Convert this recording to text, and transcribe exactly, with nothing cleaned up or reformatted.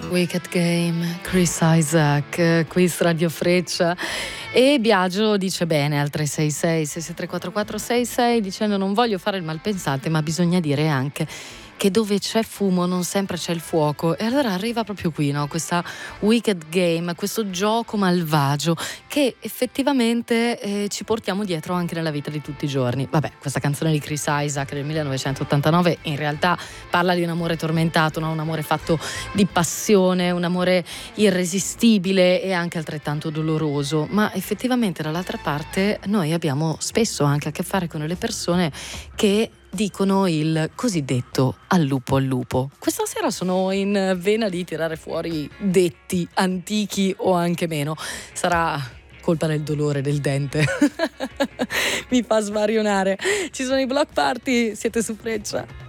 Wicked Game, Chris Isaak, qui su Radio Freccia. E Biagio dice bene al tre sei sei sei sei tre quattro quattro sei sei dicendo: non voglio fare il malpensante, ma bisogna dire anche che dove c'è fumo non sempre c'è il fuoco. E allora arriva proprio qui, no? Questa Wicked Game, questo gioco malvagio che effettivamente eh, ci portiamo dietro anche nella vita di tutti i giorni. Vabbè, questa canzone di Chris Isaak del millenovecentottantanove in realtà parla di un amore tormentato, no? Un amore fatto di passione, un amore irresistibile e anche altrettanto doloroso. Ma effettivamente dall'altra parte noi abbiamo spesso anche a che fare con le persone che dicono il cosiddetto al lupo al lupo. Questa sera sono in vena di tirare fuori detti antichi o anche meno. Sarà colpa del dolore del dente. Mi fa svarionare. Ci sono i Block Party, siete su Freccia.